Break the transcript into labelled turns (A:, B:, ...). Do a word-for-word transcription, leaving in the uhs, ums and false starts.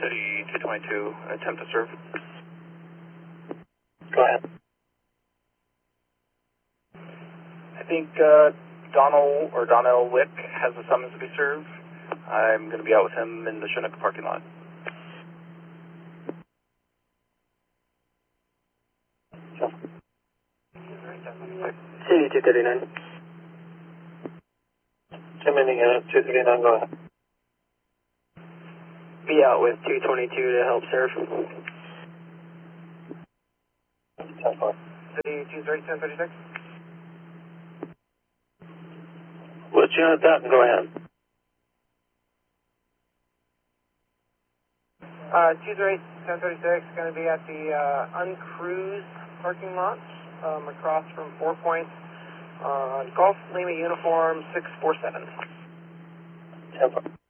A: City two twenty-two, attempt to serve.
B: Go ahead.
A: I think uh, Donald or Donnell Wick has a summons to be served. I'm going to be out with him in the Chinook parking lot.
C: City two thirty-nine.
B: Jim Indiana, two thirty-nine, go ahead.
C: Be out with two twenty-two to help serve.
B: ten four.
A: City two thirty, ten thirty-six.
B: Which unit that? Go ahead.
D: Uh, two thirty, ten thirty-six, going to be at the uh, uncruised parking lot um, across from Four Points on Golf Lima Uniform six four seven.
B: ten four.